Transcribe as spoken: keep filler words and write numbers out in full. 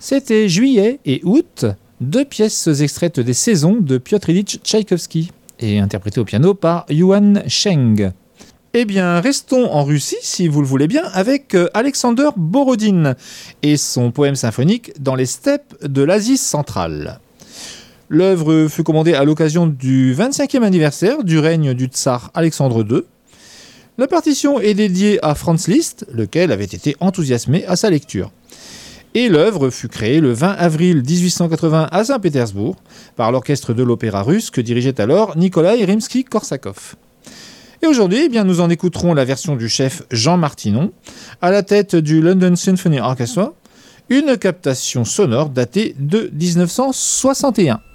C'était Juillet et Août, deux pièces extraites des Saisons de Piotr Ilyich Tchaïkovski et interprétées au piano par Yuan Cheng. Eh bien, restons en Russie, si vous le voulez bien, avec Alexander Borodine et son poème symphonique Dans les steppes de l'Asie centrale. L'œuvre fut commandée à l'occasion du vingt-cinquième anniversaire du règne du tsar Alexandre deux. La partition est dédiée à Franz Liszt, lequel avait été enthousiasmé à sa lecture. Et l'œuvre fut créée le vingt avril dix-huit cent quatre-vingts à Saint-Pétersbourg par l'orchestre de l'opéra russe que dirigeait alors Nikolai Rimsky-Korsakov. Et aujourd'hui, eh bien, nous en écouterons la version du chef Jean Martinon, à la tête du London Symphony Orchestra, une captation sonore datée de dix-neuf cent soixante et un.